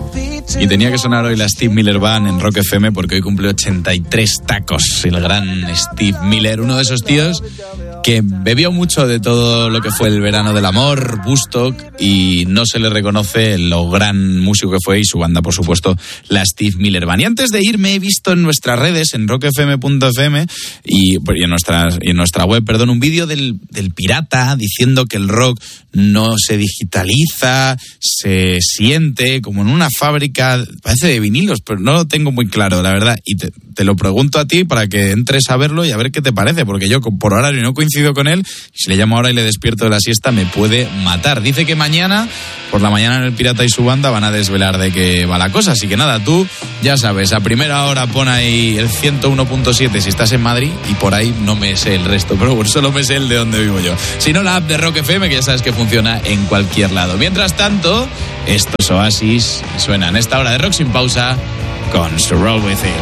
Y tenía que sonar hoy la Steve Miller Band en Rock FM porque hoy cumple 83 tacos. El gran Steve Miller, uno de esos tíos que bebió mucho de todo lo que fue el verano del amor, Woodstock, y no se le reconoce lo gran músico que fue, y su banda, por supuesto, la Steve Miller Band. Y antes de irme he visto en nuestras redes, en rockfm.fm y en nuestra web, un vídeo del Pirata diciendo que el rock no se digitaliza, se siente como en una fábrica, parece de vinilos, pero no lo tengo muy claro, la verdad, y te lo pregunto a ti para que entres a verlo y a ver qué te parece, porque yo por horario no coincido con él, y si le llamo ahora y le despierto de la siesta me puede matar. Dice que mañana, por la mañana, en el Pirata y su banda van a desvelar de qué va la cosa, así que nada, tú ya sabes, a primera hora pon ahí el 101.7 si estás en Madrid, y por ahí no me sé el resto, pero bueno, solo me sé el de donde vivo yo. Si no, la app de Rock FM, que ya sabes que funciona en cualquier lado. Mientras tanto, estos Oasis suenan esta hora de Rock sin pausa con So Roll With It.